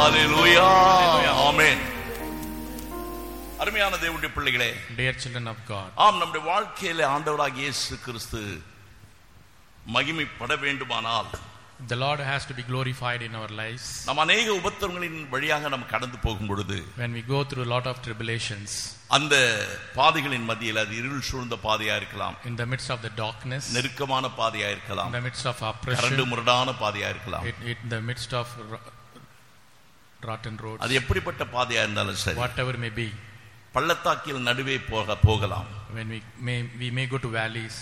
ஹalleluya ஆமென். அருமையான தேவனுடைய பிள்ளைகளே, dear children of God, ஆம், நம்முடைய வாழ்க்கையிலே ஆண்டவராகிய இயேசு கிறிஸ்து மகிமைப்பட வேண்டுமானால் the Lord has to be glorified in our lives. நாம் அநேக உபத்திரவங்களின் வழியாக நாம் கடந்து போகும் பொழுது, when we go through a lot of tribulations, அந்த பாதைகளின் மத்தியில் அது இருள் சூழ்ந்த பாதையா இருக்கலாம், in the midst of the darkness, நெருக்கமான பாதையா in இருக்கலாம், the midst of oppression, கரடு முரடான பாதையா இருக்கலாம், in the midst of rotten roads, அது எப்படிப்பட்ட பாதையா இருந்தாலும் சரி, whatever may be, பள்ளத்தாக்கில் நடுவே போகலாம். when we may go to valleys,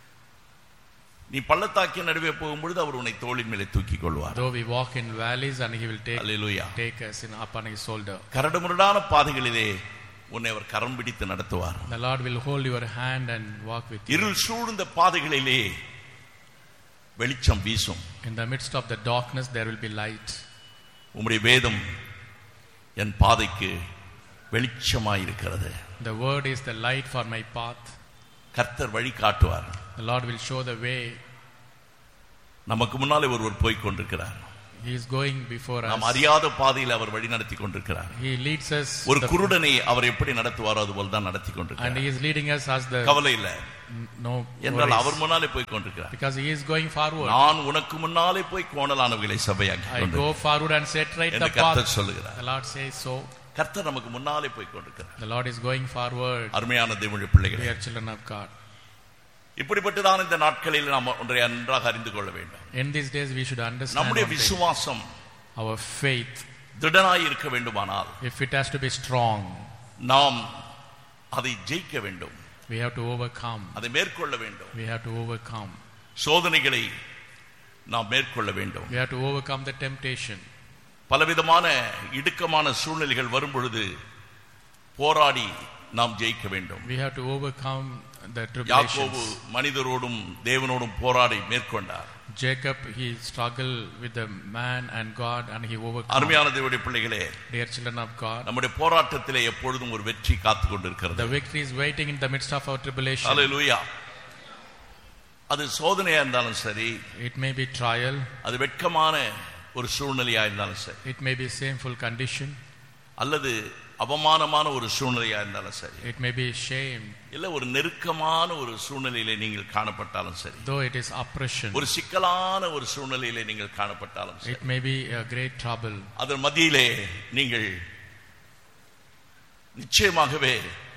நீ பள்ளத்தாக்கின் நடுவே போகும்பொழுது அவர் உன்னை தோளின் மேலே தூக்கிக் கொள்வார். though we walk in valleys, and he will take us in upon his shoulder. கரடு முரடான பாதைகளிலே உன்னை அவர் கரம் பிடித்து நடத்துவார். the Lord will hold your hand and walk with you. இருள் சூழ்ந்த பாதைகளிலே வெளிச்சம் வீசும். in the midst of the darkness there will be light. உம்முடைய வேதம் என் பாதைக்கு வெளிச்சமாய் இருக்கிறது. the word is the light for my path. கர்த்தர் வழி காட்டுவார். the Lord will show the way. நமக்கு முன்னாலே ஒருவர் போய் கொண்டிருக்கிறார். he is going before us. நாம் அறியாத பாதையில் அவர் வழி நடத்தி கொண்டிருக்கிறார். he leads us. ஒரு குருடனை அவர் எப்படி நடத்துவாரோ அதுபோல் தான் நடத்தி கொண்டிருக்கிறார். and he is leading us as the கவலை இல்ல, no என்றால் அவர் முன்னாலே போய் கொண்டிருக்கிறார். because he is going forward. நான் உனக்கு முன்னாலே போய் கோணலானவைகளை சபையாக்கி I go forward and set right the path. கர்த்தர் சொல்லுகிறார். the Lord says so. கர்த்தர் நமக்கு முன்னாலே போய் கொண்டிருக்கிறார். the Lord is going forward. அருமையான தேவனுடைய பிள்ளைகளே, dear children of God, இப்படிப்பட்டதான இந்த நாட்களில் நாம் ஒன்றை நன்றாக அறிந்து கொள்ள வேண்டும். in these days we should understand நம்முடைய விசுவாசம், our faith, திடனாய் இருக்க வேண்டுமானால், if it has to be strong, நாம் அதை ஜெயிக்க வேண்டும். we have to overcome. அதை மேற்கொள்ள வேண்டும். we have to overcome. சோதனைகளை நாம் மேற்கொள்ள வேண்டும். we have to overcome the temptation. பலவிதமான இடுக்கமான சூழ்நிலைகள் வரும் பொழுது போராடி நாம் ஜெயிக்க வேண்டும். we have to overcome the யாக்கோபு tribulations. மனிதரோடும் தேவனோடும் போராடி மேற்கொண்டார். Jacob, he struggled with the man and God, and he overcome. அருமையான தேவனுடைய பிள்ளைகளே, dear children of God, நம்முடைய போராட்டத்திலே எப்பொழுதும் ஒரு வெற்றி காத்துக் கொண்டிருக்கிறது. the victory is waiting in the midst of our tribulation. ஹல்லேலூயா. அது சோதனையா இருந்தாலும் சரி, it may be trial, அது வெட்கமான ஒரு சூழ்நிலையா இருந்தாலும் சரி, it may be shameful condition, அல்லது அவமானமான ஒரு சூழ்நிலையா இருந்தாலும் சரி, it may be shame, இல்ல ஒரு நெருக்கமான ஒரு சூழ்நிலையிலே நீங்கள் காணப்பட்டாலும் சரி, though it is oppression, ஒரு சிக்கலான ஒரு சூழ்நிலையிலே நீங்கள் காணப்பட்டாலும் சரி, it may be a great trouble, அதன் மத்தியிலே நீங்கள் நிச்சயமாகவே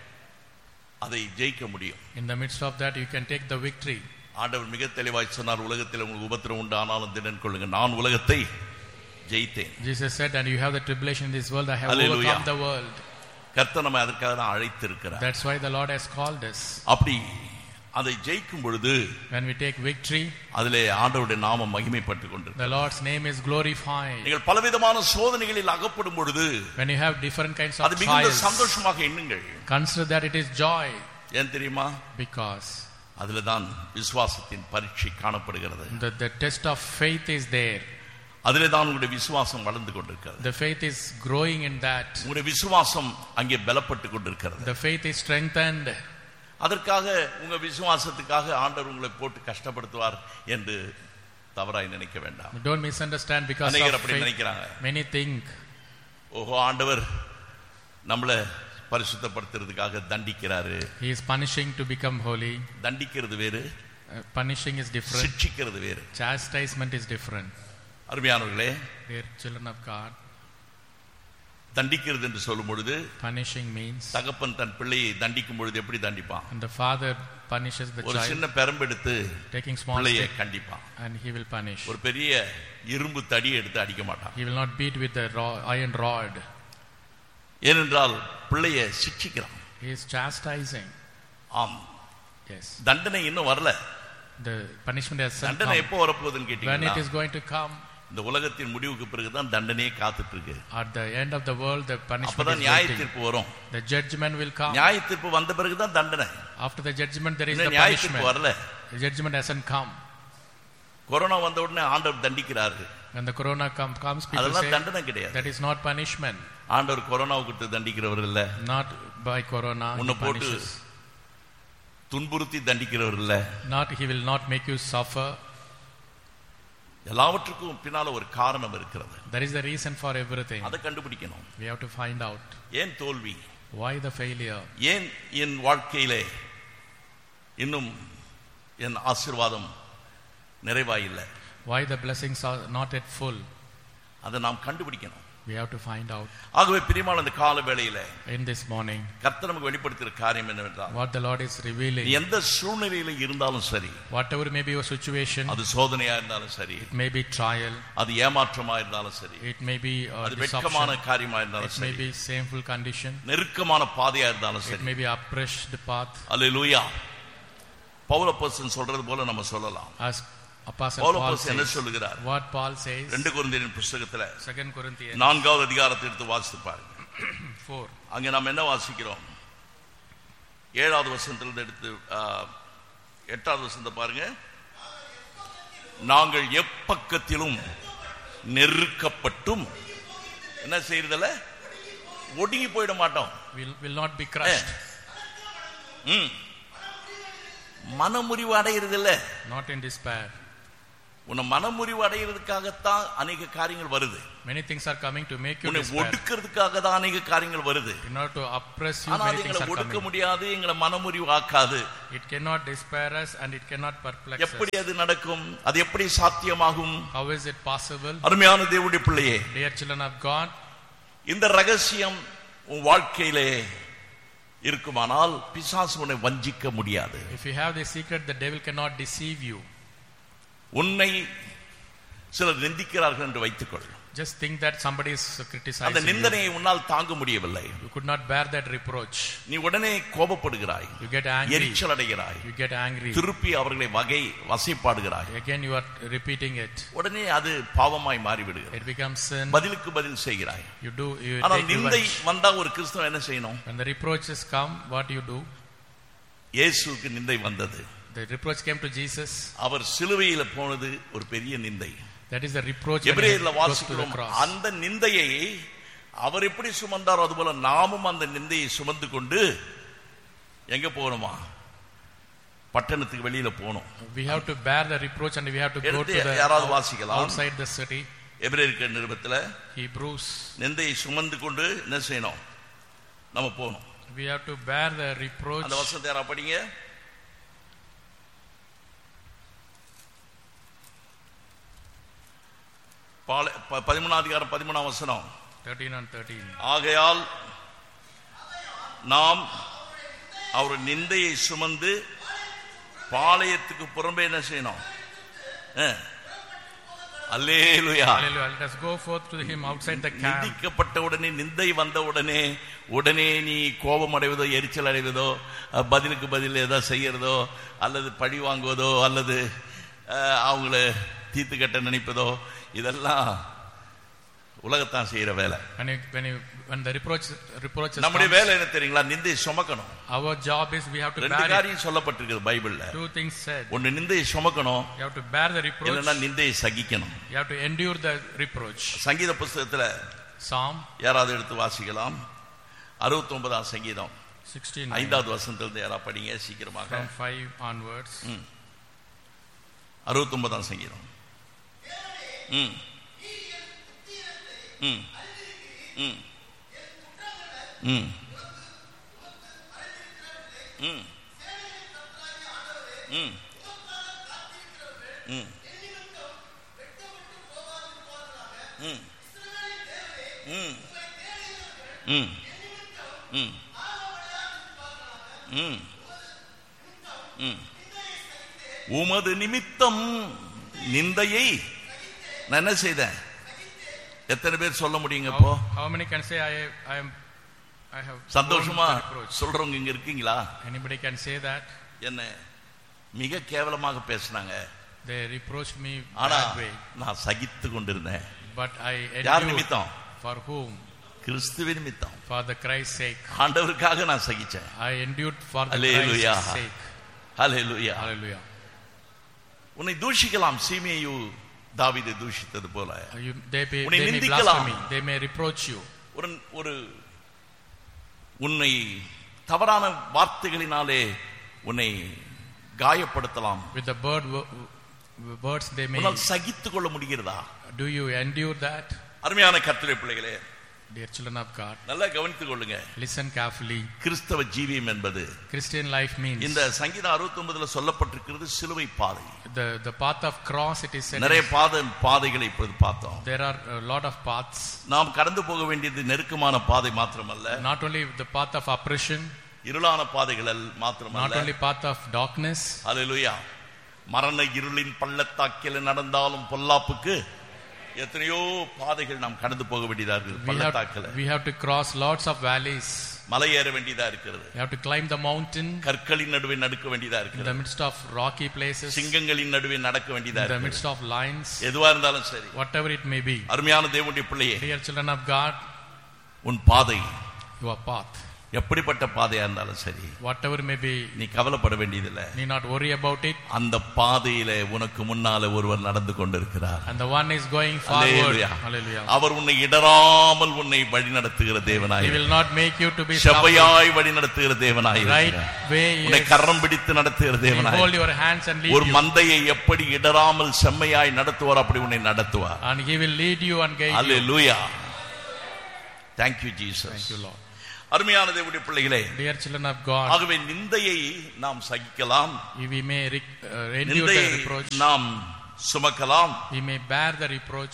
அதை ஜெயிக்க முடியும். in the midst of that you can take the victory. ஆண்டவர் மிக தெளிவாய் சொன்னார், உலகத்தில் உங்களுக்கு உபத்திரம் உண்டு, ஆனாலும் திடன் கொள்ளுங்க, நான் உலகத்தை ஜெயித்தேன். Jesus said, and you have the tribulation in this world, I have Hallelujah. overcome the world. கர்த்தர் நம்மை அதற்காக தான் அழைத்திருக்கிறார். That's why the Lord has called us. அப்படி அதை ஜெயிக்கும் பொழுது when we take victory, அதிலே ஆண்டவருடைய நாமம் மகிமைப்பட்டுக் கொண்டிருக்கிறது. the Lord's name is glorified. நீங்கள் பலவிதமான சோதனைகளில் அகப்படும் பொழுது when you have different kinds of அது மிகுந்த trials, சந்தோஷமாக எண்ணுங்கள். consider that it is joy. ஏன் தெரியுமா? because அதில தான் விசுவாசத்தின் பரீட்சை காணப்படுகிறது. the test of faith is there. அதிலே தான் உங்களுடைய விசுவாசம் வளர்ந்து கொண்டிருக்கிறது. the faith is growing in that. உங்களுடைய விசுவாசம் அங்கே பலப்பட்டு கொண்டிருக்கிறது. the faith is strengthened. அதற்காக உங்க விசுவாசத்துக்காக ஆண்டவர் உங்களை போட்டு கஷ்டப்படுத்துவார் என்று தவறாய் நினைக்க வேண்டாம். don't misunderstand because அநேகர் of அப்படி faith. நினைக்கிறாங்க. many think, ஓஹோ, ஆண்டவர் நம்மளை பரிசுத்தப்படுத்துறதுக்காக தண்டிக்கிறாரு. he is punishing to become holy. தண்டிக்கிறது வேறு, punishing is different, சிட்சிக்கிறது வேறு. chastisement is different. அருமையானவர்களே, dear children of God, தண்டிக்கிறது என்று சொல்லும் பொழுது punishing means, தகப்பன் தன் பிள்ளையை தண்டிக்கும் பொழுது எப்படி தண்டிப்பான்? and the father punishes the ஒரு child, சின்ன பெரம்பெடுத்து taking small பிள்ளையை stick, கண்டிப்பான். and he will punish. ஒரு பெரிய இரும்பு தடி எடுத்து அடிக்க மாட்டான். he will not beat with the iron rod. ஏனென்றால் பிள்ளையை சிட்சிக்கிறான். he is chastising. ஆம், yes, தண்டனை இன்னும் வரல. the punishment has தண்டனை come. எப்போ வரப்போகுதுன்னு when it கேட்டீங்கன்னா, is going to come, இந்த உலகத்தின் முடிவுக்கு பிறகுதான் தண்டனையே காத்துட்டு இருக்கு. at the end of the world the punishment அப்பதான் is நியாய waiting. தீர்ப்பு வரும். the judgment will come. நியாய தீர்ப்பு வந்த பிறகுதான் தண்டனை. after the judgment there is the இன்னும் நியாய punishment. தீர்ப்பு வரல. the judgment hasn't come. Corona வந்த உடனே ஆண்டவர் தண்டிக்கிறாரு. when the corona comes, people அதெல்லாம் say தண்டனை கிடையாது. that is not punishment. ஆண்டவர் கொரோனாவை கொடுத்து தண்டிக்கிறவர் இல்ல. not by corona he உன்னை போட்டு punishes. துன்புறுத்தி தண்டிக்கிறவர் இல்ல. he will not make you suffer. எல்லாவற்றுக்கும் பின்னால ஒரு காரணம் இருக்கிறது. There is a reason for everything. அதை கண்டுபிடிக்கணும். We have to find out. ஏன் தோல்வி? Why the failure? ஏன் என் வாழ்க்கையிலே இன்னும் என் ஆசீர்வாதம் நிறைவாயில்லை? Why the blessings are not yet full? அதை நாம் கண்டுபிடிக்கணும். We have to find out. ஆகவே பிரியமான இந்த கால வேளையிலே In this morning, கர்த்தர் நமக்கு வெளிப்படுத்திய காரியம் என்னவென்றால், what the Lord is revealing, எந்த சூழ்நிலையில இருந்தாலும் சரி, whatever may be your situation, அது சோதனையா இருந்தாலும் சரி, it may be trial, அது ஏமாற்றமா இருந்தாலும் சரி, it may be அது வெட்கமான காரியமா இருந்தாலும் it may சரி, be shameful condition, நெருக்கமான பாதையா இருந்தாலும் it சரி, may be oppressed path. அல்லேலூயா. பவுல் அப்போஸ்தலன் சொல்றது போல நம்ம சொல்லலாம். As Apostle பவுல் Paul அப்போஸ்தலன் என்ன says, சொல்லுகிறார்? what Paul says, 2 கொரிந்தியர் புத்தகத்துல 2 Corinthians 4வது அதிகாரத்தை எடுத்து வாசித்து பாருங்க. 4. அங்க நாம் என்ன வாசிக்கிறோம்? 7வது வசனத்திலிருந்து எடுத்து 8வது வசனத்தை பாருங்க. நாங்கள் எப்பக்கத்திலும் நெருக்கப்பட்டும் என்ன செய்யறதில்ல, ஒடுங்கி போயிட மாட்டோம். Will not be crushed. மனமுறிவு அடைகிறது இல்ல, Not in despair. உன்னை மனமுறிவு அடைகிறதுக்காகத்தான் அநேக காரியங்கள் வருது. Many things are coming to make you உன்னை despair. ஒடுக்கிறதுக்காக தான் அநேக காரியங்கள் வருது. In order to oppress you, ஆனால் many things எங்களை are ஒடுக்க coming. முடியாது, எங்களை மனமுறிவு ஆக்காது. It cannot despair us and it cannot perplex us. எப்படி அது நடக்கும்? அது எப்படி சாத்தியமாகும்? How is it possible? அருமையான தேவனுடைய பிள்ளையே, Dear children of God, இந்த ரகசியம் உன் வாழ்க்கையிலே இருக்குமானால் பிசாசு உன்னை வஞ்சிக்க முடியாது. if you have this secret, the devil cannot deceive you. உன்னை சிலர் நிந்திக்கிறார்கள் என்று வைத்துக்கொள். Just think that somebody is அந்த criticizing you. நிந்தனையை உன்னால் தாங்க முடியவில்லை. You could not bear that reproach. நீ உடனே கோபப்படுகிறாய், You get angry. எரிச்சல் அடைகிறாய், You get angry. திருப்பி அவர்களை வசைப்பாடுகிறாய். Again you are repeating it. உடனே அது பாவமாய் மாறிவிடுகிறது. It becomes sin. பதிலுக்கு பதில் செய்கிறாய். You ஆனால் take நிந்தை revenge. வந்தா ஒரு கிறிஸ்தவன் என்ன செய்யணும்? When the reproaches come, what do you do? இயேசுவுக்கு நிந்தை வந்தது. The reproach came to Jesus. அவர் சிலுவையில போனது ஒரு பெரிய நிந்தை. That is the reproach when he எபிரேயர்ல goes to the வாசிக்கிறோம், cross. அந்த நிந்தையை அவர் எப்படி சுமந்தாரோ அதுபோல நாமும் அந்த நிந்தையை சுமந்து கொண்டு எங்க போகணுமா? பட்டணத்துக்கு வெளியில போகணும். We have to bear the reproach and we have to go to யாராவது the வாசிக்கலாம். outside the city. எபிரேயர் நிருபத்துல Hebrews. நிந்தையை சுமந்து கொண்டு என்ன செய்யணும்? நம்ம போகணும். We have to bear the reproach. அந்த வசனத்தை யாரா படிங்க. 13வது அதிகாரம் 13வது வசனம். 13 and 13. ஆகையால் நாம் அவர் நிந்தையை சுமந்து பாளையத்துக்கு புறம்பே என்ன செய்யணும்? அல்லேலூயா. Hallelujah. Let us go forth to him outside the camp. நிந்திக்கப்பட்ட உடனே, நிந்தை வந்த உடனே நீ கோபம் அடைவதோ, எரிச்சல் அடைவதோ, பதிலுக்கு பதில் ஏதாவது செய்யறதோ, அல்லது பழி வாங்குவதோ, அல்லது அவங்கள தீர்த்து கட்ட நினைப்பதோ, இதெல்லாம் உலகத்தான் செய்யற வேலை. When the reproaches நம்முடைய வேலை என்ன தெரியுங்களா? நிந்தையை சுமக்கணும். Our job is we have to bear it. ரெண்டு காரியம் சொல்லப்பட்டிருக்கிறது பைபிள்ல. Two things said. ஒன்னு நிந்தையை சுமக்கணும், you have to bear the reproach. இல்லைன்னா நிந்தையை சகிக்கணும். You have to endure the reproach. சங்கீத புத்தகத்துல Psalm யாராவது எடுத்து வாசிக்கலாம். 69ஆம் சங்கீதம் 69. 5வது வசனத்திலிருந்து யாரா படிங்க சீக்கிரமாக. From 5 onwards. 69ஆம் சங்கீதம். உமது நிமித்தம் நிந்தையை நான் என்ன செய்தேன்? எத்தனை பேர் சொல்ல முடியுங்க? இப்போ how many can say I have சந்தோஷமா சொல்றவங்க இங்க இருக்கீங்களா? Anybody can say that? என்ன மிக கேவலமாக பேசினாங்க, they reproached me ஆனா bad way, நான் சகித்து கொண்டிருந்தேன். but I யார் endured. நிமித்தம்? For whom? கிறிஸ்துவின் நிமித்தம். For the Christ's sake. ஆண்டவருக்காக நான் சகிச்சேன். I endured for the Hallelujah. Christ's sake. Hallelujah. Hallelujah. உன்னை தூஷிக்கலாம், சீமேயு தாவீதை தூஷித்தது போல. They உன்னை may நிந்திக்கலாம். blaspheme, they may reproach you. ஒரு உன்னை தவறான வார்த்தைகளினாலே உன்னை காயப்படுத்தலாம். With the words they may. உன்னால் சகித்துக் கொள்ள முடிகிறதா? Do you endure that? அருமையான கர்த்தருடைய பிள்ளைகளே, Dear children of God, நல்லா கவனித்துக் கொள்ளுங்க. listen carefully. கிறிஸ்தவ ஜீவியம் என்பது, Christian life means, இந்த சங்கீதம் 69ல சொல்லப்பட்டிருக்கிறது சிலுவை பாதை. the path of cross. It is said நிறைய பாதைகளை இப்போது பார்த்தோம். there are a lot of paths. நாம் கடந்து போக வேண்டியது நெருக்கமான பாதை மாத்திரமல்ல, not only the path of oppression, இருளான பாதைகள் மாத்திரமல்ல, not only path of darkness. ஹல்லேலூயா. மரண இருளின் பள்ளத்தாக்கில் நடந்தாலும் பொல்லாப்புக்கு எத்தனையோ பாதைகள் நாம் கடந்து போக வேண்டியதா இருக்கு. பள்ளத்தாக்கில் we have to cross lots of valleys. மலை ஏற வேண்டியதா இருக்கிறது. You have to climb the mountain. கற்களின் நடுவே நடக்க வேண்டியதா இருக்கு. In the midst of rocky places. சிங்கங்களின் நடுவே நடக்க வேண்டியதா இருக்கு. In the midst of lions. எதுவா இருந்தாலும் சரி, whatever it may be. அருமையான தேவனுடைய பிள்ளையே, dear children of God, உன் பாதை, your path, எப்படிப்பட்ட பாதையா இருந்தாலும் சரி, whatever may be, நீ கவலைப்பட வேண்டியதில்லை. need not worry about it. அந்த பாதையிலே உனக்கு முன்னால ஒருவர் நடந்து கொண்டிருக்கிறார். And the one is going forward. Hallelujah. அவர் உன்னை இடராமல் உன்னை வழி நடத்துகிற தேவனாய், he will not make you to be செவ்வையாய் வழி நடத்துகிற தேவனாய், right way, உன்னை கரம் பிடித்து நடத்துகிற தேவனாய், hold your hands and lead ஒரு மந்தையை எப்படி இடராமல் செம்மையாய் நடத்துவார் அப்படி உன்னை நடத்துவார். and he will lead you and guide you. Hallelujah. Thank you Jesus. Thank you Lord. அருமையான தேவனுடைய பிள்ளைகளே, dear children of God, ஆகவே நிந்தையை நாம் சகிக்கலாம், we may endure the reproach, நாம் சுமக்கலாம், we may bear the reproach.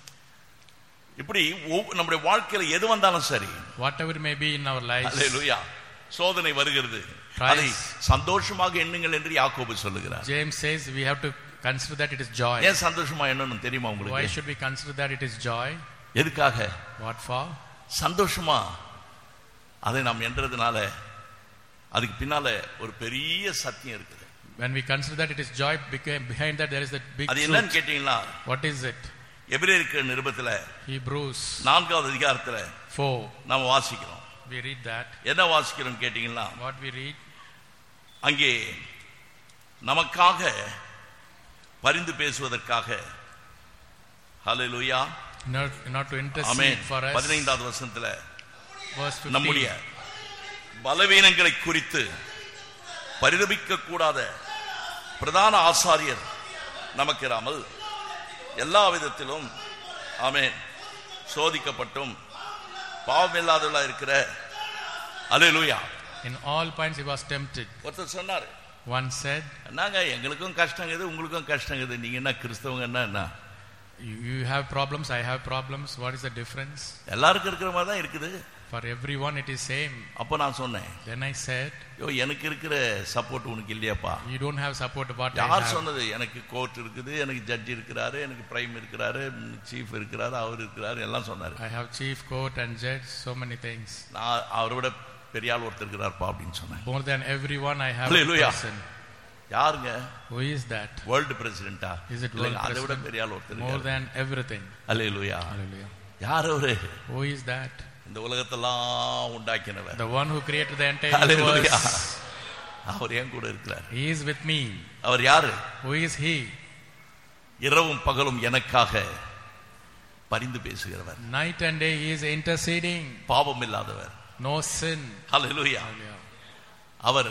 இப்படி நம்முடைய வாழ்க்கையில எது வந்தாலும் சரி, whatever may be in our lives, ஹல்லேலூயா, சோதனை வருகிறது, அதை சந்தோஷமாக எண்ணுங்கள் என்று யாக்கோபு சொல்லுகிறார். James says we have to consider that it is joy. ஏன் சந்தோஷமா எண்ணணும் தெரியுமா உங்களுக்கு? Why should we consider that it is joy? எதுக்காக? What for? சந்தோஷமா அதை நாம் என்றதுனால அதுக்கு பின்னால ஒரு பெரிய சத்தியம் இருக்குது. When we consider that it is joy, behind that there is that big truth. அது என்னன்னு கேட்டீங்களா? What is it? எபிரேயருக்கு நிருபத்துல Hebrews 4வது அதிகாரத்துல 4 நாம வாசிக்கிறோம். we read that. என்ன வாசிக்கிறோம் கேட்டீங்களா? What we read? அங்கே நமக்காக பரிந்து பேசுவதற்காக, ஹல்லேலூயா, not to intercede for us. 15வது வசனத்துல verse 15, நம்முடைய பலவீனங்களை குறித்து பரிதபிக்க கூடாத பிரதான ஆசாரியர் நமக்கு இராமல் எல்லா விதத்திலும் ஆமென் சோதிக்கப்பட்டும் பாவமில்லாதவர்களாக இருக்கிற, ஹல்லேலூயா, in all points he was tempted. ஒருத்தர் சொன்னார், one said, என்னங்க எங்களுக்கும் கஷ்டங்குது உங்களுக்கும் கஷ்டங்குது, நீங்க என்ன கிறிஸ்தவங்க என்ன? you have problems, I have problems, what is the difference? எல்லாருக்கும் இருக்கிற மாதிரி தான் இருக்குது. For everyone it is same. அப்போ நான் சொன்னேன், then I said, எனக்கு இருக்கிற சப்போர்ட் உனக்கு இல்லையாப்பா? you don't have support what I யார் have. சொன்னது? எனக்கு கோர்ட் இருக்குது, எனக்கு ஜட்ஜ் இருக்கிறாரு, எனக்கு பிரைம் இருக்கிறாரு, சீஃப் இருக்கிறாரு, அவர் இருக்கிறாரு, எல்லாம் சொன்னாரு. I have chief, court and judge, so many things. நான் அவரை விட பெரிய ஆள் ஒருத்தர் இருக்கிறார்ப்பா அப்படின்னு சொன்னேன். More than everyone I have a person. யாருங்க? Who is that? World பிரசிடென்ட்டா? Is it world அதை விட president? பெரிய ஆள் ஒருத்தர் More இருக்காரு. than everything. ஹல்லேலூயா. Hallelujah. யார் அவரு? Who is that? இந்த உலகத்தெல்லாம் உண்டாக்கினவர், The one who created the entire hallelujah. universe. அவர் ஏன் கூட இருக்கிறார்? He is with me. அவர் யாரு? Who is he? இரவும் பகலும் எனக்காக பரிந்து பேசுகிறவர், Night and day he is interceding. பாவம் இல்லாதவர், No sin. ஹல்லேலூயா. Hallelujah. அவர்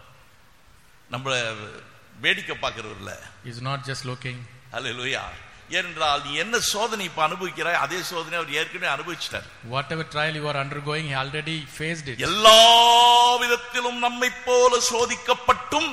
நம்மள வேடிக்கை பார்க்கிறவர் இல்ல. He is not just looking. ஹல்லேலூயா. ஏனென்றால் நீ என்ன சோதனை இப்ப அனுபவிக்கிறாய் அதே சோதனை அவர் ஏற்கனவே அனுபவிச்சிட்டார். Whatever trial you are undergoing, he already faced it. எல்லா விதத்திலும் நம்மை போல சோதிக்கப்பட்டும்,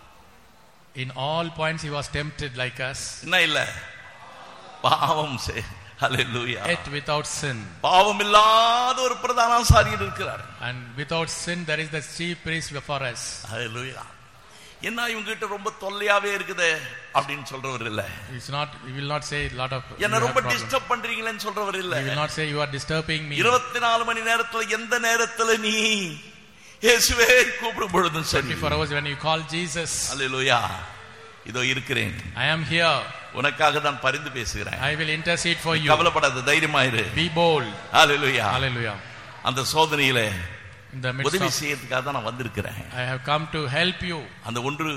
In all points he was tempted like us. என்ன இல்ல பாவம் ஹல்லேலூயா, Yet without sin. பாவம் இல்லாத ஒரு பிரதான ஆசாரியர் இருக்கிறார். And without sin there is the chief priest for us. ஹல்லேலூயா. என்ன இவங்க கிட்ட ரொம்ப தொல்லையாவே இருக்குதே அப்படின்னு சொல்றவர் இல்ல. It's not, he will not say a lot of, என்ன ரொம்ப டிஸ்டர்ப் பண்றீங்களேன்னு சொல்றவர் இல்ல. he will not say you are disturbing me. 24 மணி நேரத்துல எந்த நேரத்துல நீ இயேசுவே கூப்பிடும் பொழுதும் சரி, 24 hours when you call Jesus, ஹல்லேலூயா, இதோ இருக்கிறேன், I am here, உனக்காக தான் பரிந்து பேசுகிறேன், I will intercede for you, கவலைப்படாத, தைரியமாயிரு, be bold. ஹல்லேலூயா. Hallelujah. அந்த சோதனையிலே In the midst உதவி of, செய்யறதுக்காக தான் நான் வந்திருக்கிறேன். I have come to help you. அந்த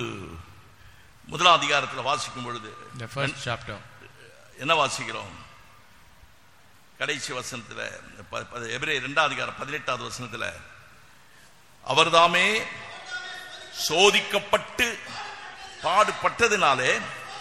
முதலாம் அதிகாரத்தில் வாசிக்கும் பொழுது The first chapter, என்ன வாசிக்கிறோம்? கடைசி வசனத்துல எபிரேயர் 2வது அதிகாரம் 18வது வசனத்துல, அவர்தாமே சோதிக்கப்பட்டு பாடுபட்டதினாலே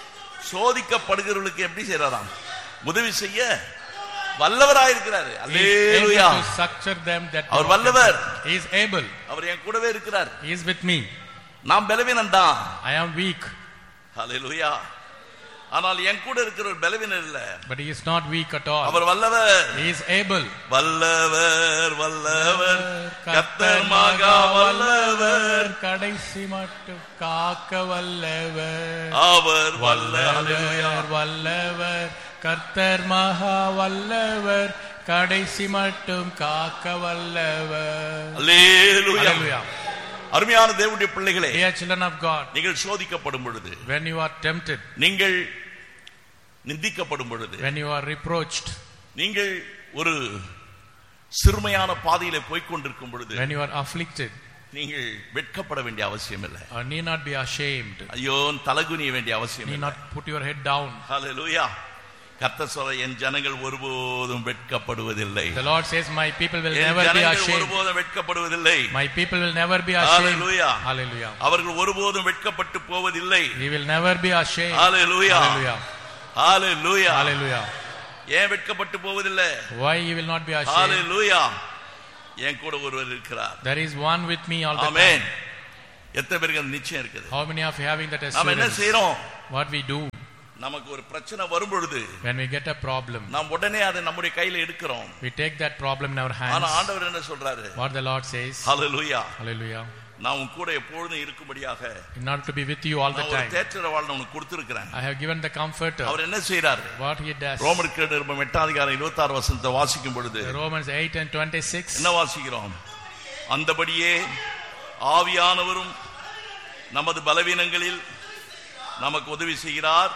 சோதிக்கப்படுகிறவர்களுக்கு எப்படி செய்யறாராம்? உதவி செய்ய வல்லவராயிருக்கிறாரு. அல்லேலூயா. அவர் வல்லவர். He is able. அவர் என் கூடவே இருக்கிறார். He is with me. நான் பலவீனன் தான். I am weak. அல்லேலூயா. ஆனால் என் கூட இருக்கிறவர் பலவீனர் இல்ல. But he is not weak at all. அவர் வல்லவர். He is able. வல்லவர் வல்லவர் கர்த்தர் மகா வல்லவர், கடைசி மட்டும் காக்க வல்லவர். அவர் வல்லவர் வல்லவர் கர்த்தர் மகா வல்லவர், கடைசி மட்டும் காக்க வல்லவர். அல்லேலூயா. அருமையான தேவனுடைய பிள்ளைகளே, dear children of God, நீங்கள் சோதிக்கப்படும் பொழுது, when you are tempted, நீங்கள் நிந்திக்கப்படும் பொழுது, when you are reproached, நீங்கள் ஒரு சிறுமையான பாதையிலே போய்க் கொண்டிருக்கும் பொழுது, when you are afflicted, நீங்கள் வெட்கப்பட வேண்டிய அவசியம் இல்லை. or need not be ashamed, ஐயோ தலகுனிய வேண்டிய அவசியம் இல்லை. need not put your head down. ஹல்லேலூயா. கர்த்தர் சொல்ற, என் ஜனங்கள் ஒருபோதும் வெட்கப்படுவதில்லை. The Lord says, my people will never be ashamed. ஒருபோதும் வெட்கப்படுவதில்லை. My people will never be ashamed. Hallelujah. Hallelujah. அவர்கள் ஒருபோதும் வெட்கப்பட்டு போவதில்லை. He will never be ashamed. Hallelujah. Hallelujah. Hallelujah. Hallelujah. ஏன் வெட்கப்பட்டு போவதில்லை? Why he will not be ashamed? ஹல்லேலூயா. என் கூட ஒருவர் இருக்கிறார். There is one with me all the Amen. time. எத்தனை பேருக்கு அந்த நிச்சயம் இருக்குது? How many of you having that நாம என்ன assurance? செய்றோம்? What we do நமக்கு ஒரு பிரச்சனை வரும் பொழுது, when we get a problem, நாம் உடனே அதை நம்முடைய கையில எடுக்கிறோம். we take that problem in our ஆனா hands. ஆண்டவர் என்ன சொல்றாரு? What the Lord says, hallelujah. hallelujah, நான் உன் கூட எப்பொழுதும் இருக்கும்படியாக in order to be with you all the நான் ஒரு time, தேற்றரவாளனை உனக்கு கொடுத்திருக்கிறேன். I have given the comforter. அவர் என்ன செய்றாரு? What he does, ரோமருக்கு நிருபம் 8:26 வாசிக்கும் பொழுது Romans 8:26, என்ன வாசிக்கிறோம்? அந்தபடியே ஆவியானவரும் நமது பலவீனங்களில் நமக்கு உதவி செய்கிறார்.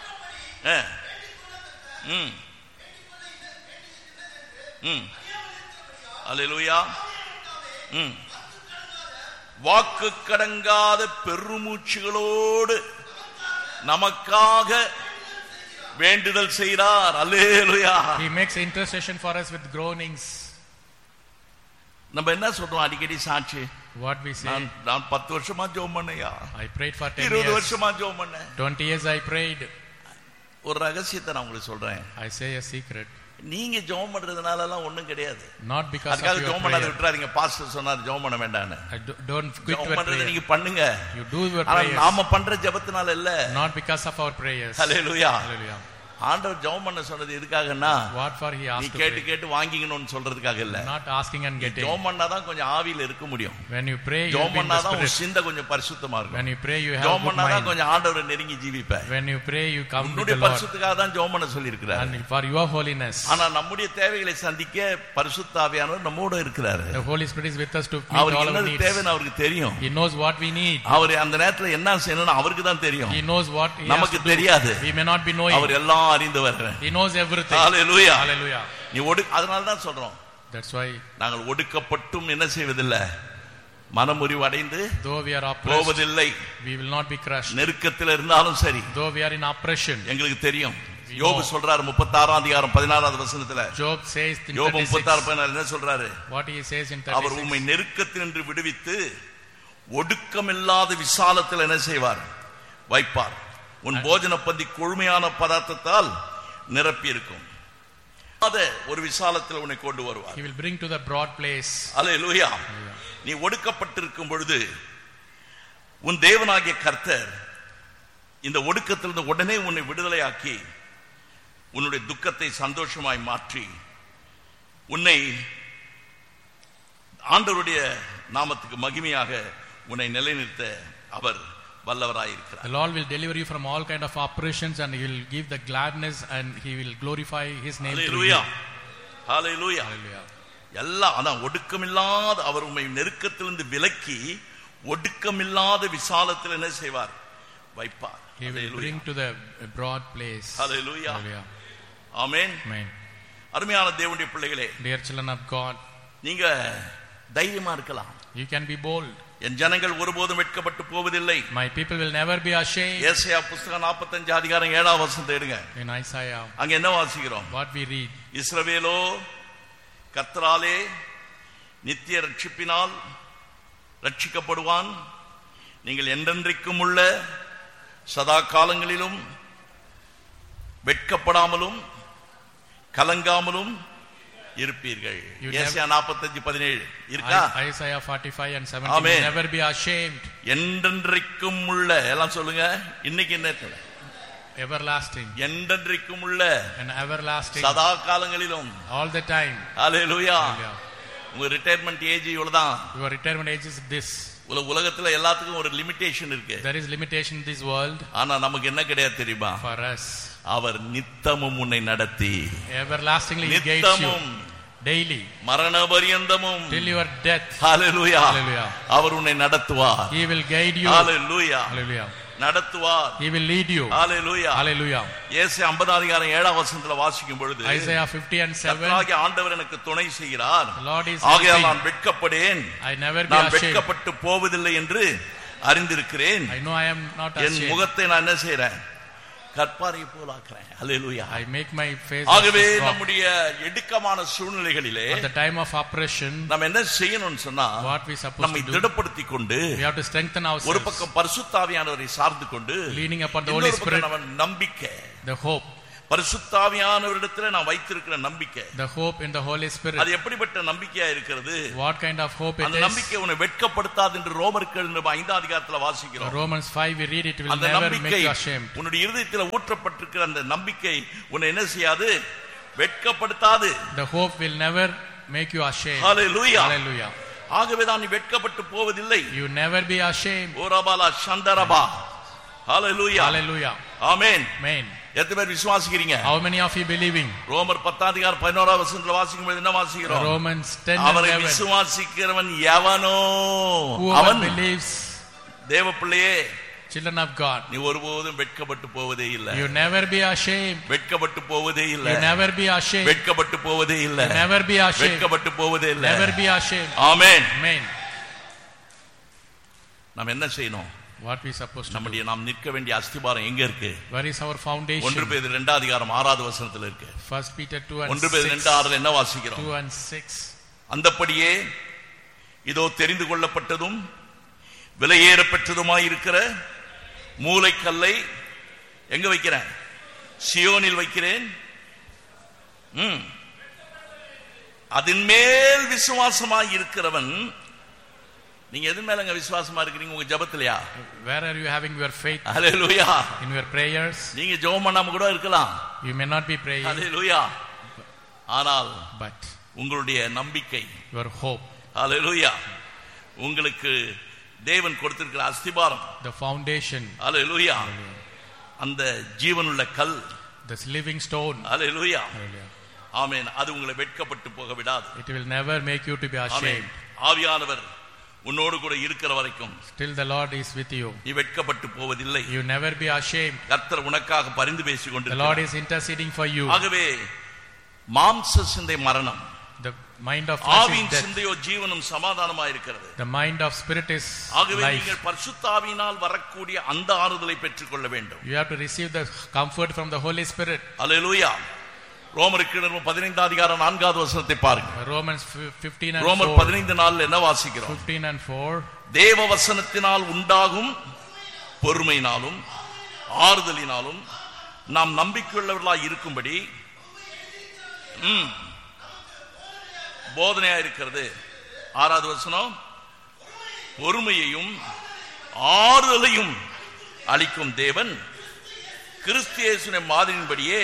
அல்லேலூயா. வாக்கு கடங்காத பெருமூச்சுகளோடு நமக்காக வேண்டுதல் செய்கிறார். அல்லேலூயா. he makes intercession for us with groanings. நம்ம என்ன சொல்றோம் அடிக்கடி சாட்சி? What we say, நான் 10 வருஷமா ஜெபம் பண்ணேயா, I prayed for 10 20 years, வருஷமா ஜெபம் பண்ணேன். 20 years I prayed. ஒரு ரகசியத்தை நான் உங்களுக்கு சொல்றேன். I say a secret. நீங்க ஜெபம் பண்றதுனால எல்லாம் ஒண்ணும் கிடையாது. Not because of அதுக்காக your ஜெபம் பண்ணாத prayer. விட்டுறாதீங்க. பாஸ்டர் சொன்னார் ஜெபம் பண்ண வேண்டாம்னு. Don't quit ஜெபம் your பண்றதை prayer. நீங்க பண்ணுங்க. You do your ஆனா prayers. நாம பண்ற ஜெபத்தினால இல்ல. Not because of our prayers. Hallelujah. Hallelujah. ஆண்டவர் ஜெபம் பண்ண சொன்னது எதுக்காகன்னா, What for he நீ asked to கேட்டு pray. கேட்டு வாங்கிக்கணும்னு சொல்றதுக்காக இல்ல. Not asking and getting. ஜெபம் பண்ணாதான் கொஞ்சம் ஆவியில இருக்க முடியும். When you pray, you ஜெபம் will be in the பண்ணாதான் உன் spirit. சிந்தை கொஞ்சம் பரிசுத்தமா இருக்கும். When you pray, you have ஜெபம் good பண்ணாதான் mind. கொஞ்சம் ஆண்டவரை நெருங்கி ஜீவிப்ப. When you pray, you come to உன்னுடைய the Lord. பரிசுத்தத்துக்காக தான் ஜெபம் பண்ண சொல்லி இருக்கிறார். And for your holiness. ஆனா நம்முடைய தேவைகளை சந்திக்க பரிசுத்த ஆவியானவர் நம்மோட இருக்கிறாரு. The Holy Spirit is with us to meet அவருக்கு all our என்ன needs. தேவைன்னு அவருக்கு தெரியும். He knows what we need. அவர் அந்த நேரத்துல என்ன செய்யணும்னு அவருக்கு தான் தெரியும். He knows what he has நமக்கு to do. தெரியாது. We may not be knowing. அவர் எல்லாம் அறிந்தவர். He knows everything. Hallelujah. Hallelujah. நீ அதனால தான் சொல்றோம், That's why நாங்கள் ஒடுக்கப்பட்டும் என்ன செய்வதில்லை, மனமுறிவு அடைந்து though we are oppressed, போவதில்லை. we will not be crushed. நெருக்கத்தில் இருந்தாலும் சரி, Though we are in oppression, எங்களுக்கு தெரியும். யோபு சொல்றாரு 36:16 Job says in யோபு 36, 36:16 என்ன சொல்றாரு? what he says in அவர் 36, உம்மை நெருக்கத்தினின்று விடுவித்து ஒடுக்கமில்லாத விசாலத்தில் என்ன செய்வார்? வைப்பார். உன் போஜன பந்தி கொழுமையான பதார்த்தத்தால் நிரப்பி இருக்கும். ஒரு விசாலத்தில் உன்னை கொண்டு வருவார். he will bring to the broad place. அல்லேலூயா. நீ ஒடுக்கப்பட்டிருக்கும் பொழுது உன் தேவனாகிய கர்த்தர் இந்த ஒடுக்கத்திலிருந்து உடனே உன்னை விடுதலையாக்கி உன்னுடைய துக்கத்தை சந்தோஷமாய் மாற்றி உன்னை ஆண்டவருடைய நாமத்துக்கு மகிமையாக உன்னை நிலைநிறுத்த அவர் வல்லவராயிருக்கிறார். The Lord will deliver you from all kind of oppressions and he will give the gladness and he will glorify his name through you. Hallelujah. Hallelujah. எல்லாம் அதான் ஒடுக்கமில்லாத அவர் உம்மை நெருக்கத்திலிருந்து விலக்கி ஒடுக்கமில்லாத விசாலத்தில் என்ன செய்வார்? வைப்பார். He will bring to the broad place. Hallelujah. Hallelujah. Amen. Amen. அருமையான தேவனுடைய பிள்ளைகளே, Dear children of God, நீங்க தைரியமா இருக்கலாம். you can be bold. என் ஜனங்கள் ஒருபோதும் வெட்கப்பட்டு போவதில்லை. My people will never be ashamed. ஏசாயா புத்தகம் 45:7 எடுங்க. In Isaiah, அங்க என்ன வாசிக்கிறோம்? what we read, இஸ்ரவேலோ கர்த்தராலே நித்திய ரட்சிப்பினால் ரட்சிக்கப்படுவான். நீங்கள் என்றென்றைக்கும் உள்ள சதா காலங்களிலும் வெட்கப்படாமலும் கலங்காமலும் இருப்பீர்கள். ஏசாயா 45:17 இருக்கா? Isaiah 45 and 17. Never be ashamed. என்றென்றைக்கும் உள்ள, எல்லாம் சொல்லுங்க, இன்னைக்கு நேரத்துல everlasting, என்றென்றைக்கும் உள்ள, and everlasting, சதா காலங்களிலும், all the time. ஹalleluya. உங்க ரிட்டையர்மென்ட் ஏஜ் இவ்வளவுதான். Your retirement age is this. உலகத்துல எல்லாத்துக்கும் ஒரு லிமிட்டேஷன் இருக்கு. There is limitation in this world. ஆனா நமக்கு என்ன கிடையாது தெரியுமா? For us, அவர் நித்தமும் உன்னை நடத்தி, everlastingly he guides you daily, மரண பரியந்தமும், till your death. ஹalleluya. அவர் உன்னை நடத்துவார். He will guide you. ஹalleluya. நடத்துவார். He will lead you. Hallelujah. Hallelujah. ஏசாயா 50:7 வாசிக்கும் பொழுது, Isaiah 50:7, கர்த்தராகிய ஆண்டவர் எனக்கு துணை செய்கிறார், Lord is ஆகையால் நான் வெட்கப்படேன், I never be நான் ashamed. வெட்கப்பட்டு போவதில்லை என்று அறிந்திருக்கிறேன். I know I am not N ashamed. முகத்தை நான் என்ன செய்றேன்? கற்பாரை போலாக்குறேன். ஹalleluya. I make my face. ஆகவே நம்முடைய இடுக்கமான சூழ்நிலைகளிலே, at the time of oppression, நாம் என்ன செய்யணும்னு சொன்னா, what we supposed நம்மை to do, திடப்படுத்திக் கொண்டு, we have to strengthen ourselves, ஒரு பக்கம் பரிசுத்த ஆவியானவரை சார்ந்து கொண்டு, leaning upon the Holy Spirit, நம்பிக்கை, the hope, பரிசுத்த ஆவியானவரிடத்திலே நான் வைத்திருக்கிற நம்பிக்கை, the hope in the Holy Spirit. அது எப்படிப்பட்ட நம்பிக்கையா இருக்கிறது? What kind of hope it is? அந்த நம்பிக்கை உன்னை வெட்கப்படுத்தாது என்று ரோமர்கள் 5 வாசிக்கிறோம். Romans 5 we read, it will never make you ashamed. உன்னுடைய இருதயத்தில் ஊற்றப்பட்டிருக்கிற அந்த நம்பிக்கை உன்னை என்ன செய்யாது? வெட்கப்படுத்தாது. The hope will never make you ashamed. Hallelujah. Hallelujah. ஆகவே தான் நீ வெட்கப்பட்டு போவதில்லை. You never be ashamed. ஓரபாலா சந்தரபா. Hallelujah. Hallelujah. Amen. Amen. எத்தனை பேர் விசுவாசிக்கிறீங்க? How many of you believing? ரோமர் 10:11 வாசிக்கும் பொழுது என்ன வாசிக்கிறோம்? Romans 10:11. அவரை விசுவாசிக்கிறவன் எவனோ அவன் believes. தேவ பிள்ளையே, children of God, நீ ஒருபோதும் வெட்கப்பட்டு போவதே இல்லை. You never be ashamed. வெட்கப்பட்டு போவதே இல்லை. You never be ashamed. வெட்கப்பட்டு போவதே இல்லை. You never be ashamed. வெட்கப்பட்டு போவதே இல்லை. Never be ashamed. Amen. Amen. நாம் என்ன செய்யணும்? What we supposed to do? நாம் நிற்க வேண்டிய அஸ்திபாரம் எங்க இருக்கு? Where is our foundation? 1 பேதுரு 2:6 இருக்கு. 1 Peter 2:6. 1 பேதுரு 2:6 என்ன வாசிக்கிறோம்? 2:6. அந்தப்படியே இதோ தெரிந்து கொள்ளப்பட்டதும் விலையேற பெற்றதுமாய் இருக்கிற மூலைக்கல்லை எங்க வைக்கிறேன்? சியோனில் வைக்கிறேன். அதன் மேல் விசுவாசமாய் இருக்கிறவன். நீங்க எது மேலங்க விசுவாசமா இருக்கிறீங்க? உங்க ஜெபத்திலயா? Where are you having your faith? Hallelujah. In your prayers. நீங்க ஜெபம் பண்ணாம கூட இருக்கலாம். You may not be praying. ஹalleluya. ஆனால் but உங்களுடைய நம்பிக்கை, your hope, ஹalleluya, உங்களுக்கு தேவன் கொடுத்திருக்கிற அஸ்திபாரம், the foundation, ஹalleluya, அந்த ஜீவனுள்ள கல், the living stone, ஹalleluya, ஆமென், அது உங்களை வெட்கப்பட்டு போக விடாது. It will never make you to be ashamed. ஆவியானவர் உன்னோடு கூட இருக்கிற வரைக்கும், still the Lord is with you, நீ வெட்கப்பட்டு போவதில்லை. You never be ashamed. கர்த்தர் உனக்காக பரிந்து பேசிக் கொண்டிருக்கிறார். The Lord is interceding for you. ஆகவே மாம்ச சிந்தை மரணம், the mind of flesh ஆவியின் is death, சிந்தையோ ஜீவனும் சமாதானமாய் இருக்கிறது. the mind of spirit is ஆகவே life. நீங்கள் பரிசுத்த ஆவியினால் வரக்கூடிய அந்த ஆறுதலை பெற்றுக்கொள்ள வேண்டும். You have to receive the comfort from the Holy Spirit. ஹalleluya. ரோமருக்கு 15:4 பாருங்க. Romans 15:4. ரோமர் 15:4 என்ன வாசிக்கிறோம்? 15:4. தேவ வசனத்தினால் உண்டாகும் பொறுமையினாலும் ஆறுதலினாலும் நாம் நம்பிக்கையுள்ளவர்களாய் இருக்கும்படி போதனையா இருக்கிறது. 6வது வசனம், பொறுமையையும் ஆறுதலையும் அளிக்கும் தேவன் கிறிஸ்து இயேசுவின் மாதிரியின்படியே,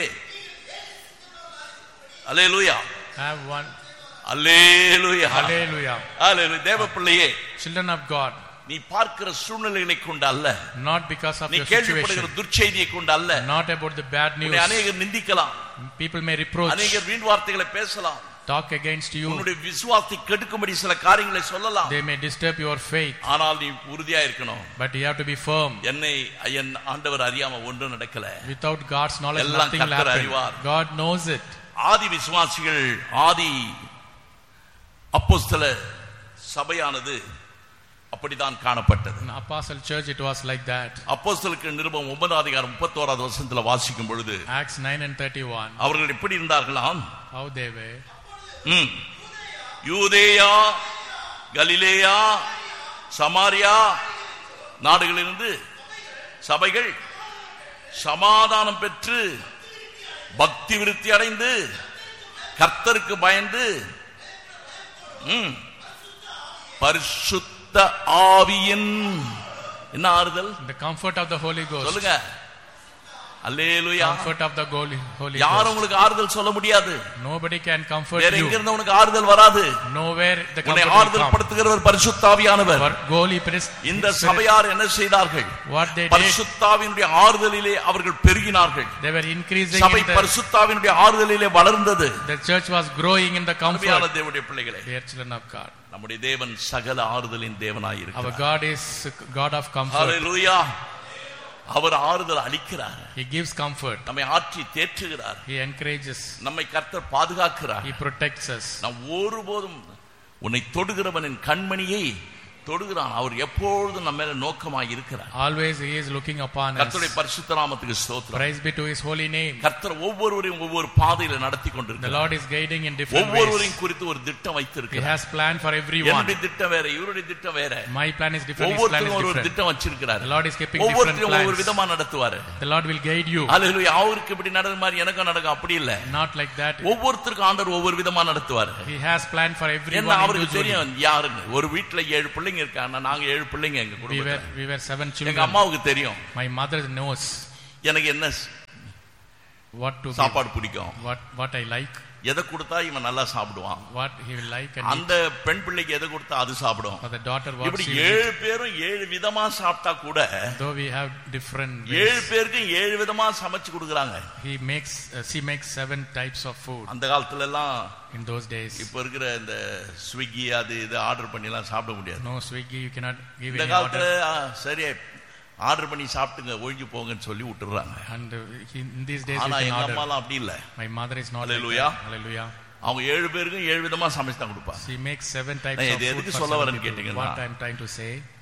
அல்லேலூயா, have one, அல்லேலூயா, hallelujah, அல்லேலூயா. தேவ பிள்ளையே, children of God, நீ பார்க்கிற சூழ்நிலைகளை கொண்டு அல்ல, not because of நீ your கேள்விப்படுகிற situation, துர்ச்செய்தியை கொண்டு அல்ல. not about the bad news. அநேகர் நிந்திக்கலாம், people may reproach, அநேகர் வீண் வார்த்தைகளை பேசலாம், talk against you, உன்னுடைய விசுவாசத்தை கெடுக்கும்படி சில காரியங்களை சொல்லலாம். they may disturb your faith, ஆனால் நீ உறுதியா இருக்கணும். but you have to be firm. என்னை என் ஆண்டவர் அறியாம ஒன்றும் நடக்கல. Without God's knowledge எல்லாம் nothing will கர்த்தர் happen. அறிவார். God knows it. ஆதி விசுவாசிகள், ஆதி அப்போஸ்தல சபையானது அப்படிதான் காணப்பட்டது. In Apostle Church it was like that. அப்போஸ்தலருக்கு நிருபம் 9:31 வாசிக்கும் பொழுது, Acts 9:31, அவர்கள் எப்படி இருந்தார்களாம்? how they were, யூதேயா, கலிலேயா, சமாரியா நாடுகளிலிருந்து சபைகள் சமாதானம் பெற்று பக்தி விருத்தி அடைந்து கர்த்தருக்கு பயந்து பரிசுத்த ஆவியின் என்ன ஆறுதல்? The comfort of the Holy Ghost. சொல்லுங்க. அல்லேலூயா. Comfort of the Holy Ghost. யாரும் உங்களுக்கு ஆறுதல் சொல்ல முடியாது. Nobody can comfort வேற you. எங்க இருந்து உங்களுக்கு ஆறுதல் வராது. Nowhere the comfort உன்னை will ஆறுதல் come. படுத்துகிறவர் பரிசுத்த ஆவியானவர். Holy Spirit. இந்த சபையார் என்ன செய்தார்கள்? What they did? பரிசுத்த ஆவியினுடைய ஆறுதலிலே அவர்கள் பெருகினார்கள். They were increasing. சபை பரிசுத்த ஆவியினுடைய ஆறுதலிலே வளர்ந்தது. The church was growing in the comfort. தேவனுடைய பிள்ளைகளே, Dear children of God, நம்முடைய தேவன் சகல ஆறுதலின் தேவனாய் இருக்கிறார். our God is God of comfort. ஹalleluya. அவர் ஆறுதல் அளிக்கிறார். He gives comfort. நம்மை ஆற்றி தேற்றுகிறார். He encourages. நம்மை கர்த்தர் பாதுகாக்கிறார். He protects us. நாம் ஒருபோதும் உன்னை தொடுகிறவனின் கண்மணியை தொடுகிறான். அவர் எப்பொழுதும் நம்ம மேல நோக்கமாய் இருக்கிறார். Always he is looking upon us. கர்த்தருடைய பரிசுத்த நாமத்துக்கு ஸ்தோத்திரம். Praise be to his holy name. கர்த்தர் ஒவ்வொருவரையும் ஒவ்வொரு பாதையில நடத்தி கொண்டிருக்கிறார். The Lord is guiding in different ways. ஒவ்வொருவரையும் குறித்து ஒரு திட்டம் வைத்திருக்கிறார். He has planned for everyone. என்னுடைய திட்டம் வேற, இவருடைய திட்டம் வேற. My plan is different, his plan is ஒவ்வொருத்தரும் ஒரு different. திட்டம் வச்சிருக்கிறார். The Lord is keeping different plans. ஒவ்வொரு விதமா நடத்துவார். The Lord will guide you. ஹalleluya. அவருக்கு இப்படி நடக்கிற மாதிரி எனக்கும் நடக்கும் அப்படி இல்ல. Not like that. ஒவ்வொருத்தருக்கும் ஆண்டவர் ஒவ்வொரு விதமா நடத்துவார். He has planned for everyone. என்ன அவருக்கு தெரியும் யாருன்னு. ஒரு வீட்ல 7 பிள்ளைங்க இருக்காங்க. நாங்க 7 பிள்ளைங்க எங்க குடும்பத்துல. We were 7 children. எங்க அம்மாவுக்கு தெரியும். My mother knows எனக்கு என்ன what to சாப்பாடு பிடிக்கும், what I like, எதை கொடுத்தா இவன் நல்லா சாப்பிடுவான், what he will like, and அந்த பெண் பிள்ளைக்கு எதை கொடுத்தா அது சாப்பிடும். for the daughter what இப்படி she will 7 பேரும் 7 விதமா சாப்பிட்டா கூட though we have different 7 பேருக்கு 7 விதமா சமைச்சு கொடுக்கறாங்க. she makes 7 types of food. அந்த காலத்துல எல்லாம் in those days, இப்ப இருக்கிற இந்த ஸ்விக்கி அது இது ஆர்டர் பண்ணி எல்லாம் சாப்பிட முடியாது. no Swiggy, you cannot give இந்த any காலத்துல order. சரியா ஆர்டர் பண்ணி சாப்பிட்டுங்க ஒழிஞ்சு போங்கன்னு சொல்லி விட்டுறாங்க. And in these days ஆனா you எங்க can அம்மா order. எல்லாம் அப்படி இல்ல. My mother is not like Hallelujah. that. Hallelujah. அவங்க 7 பேருக்கும் 7 விதமா சமைச்சு தான் கொடுப்பாங்க. She makes 7 types நான் of இது food எதுக்கு for சொல்ல 7 வரேன்னு people. கேட்டீங்கன்னா, What I am trying to say,